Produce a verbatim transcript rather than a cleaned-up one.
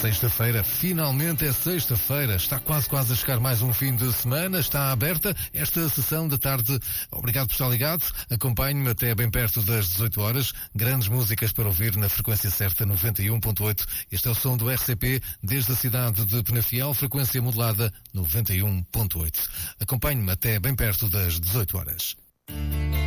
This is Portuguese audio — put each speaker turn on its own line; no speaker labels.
Sexta-feira, finalmente é sexta-feira, está quase quase a chegar mais um fim de semana, está aberta esta sessão da tarde. Obrigado por estar ligado, acompanhe-me até bem perto das dezoito horas, grandes músicas para ouvir na frequência certa noventa e um ponto oito. Este é o som do R C P desde a cidade de Penafiel, frequência modulada noventa e um ponto oito. Acompanhe-me até bem perto das dezoito horas.